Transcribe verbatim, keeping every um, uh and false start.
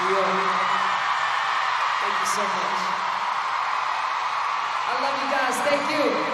New York. Thank you so much. I love you guys. Thank you.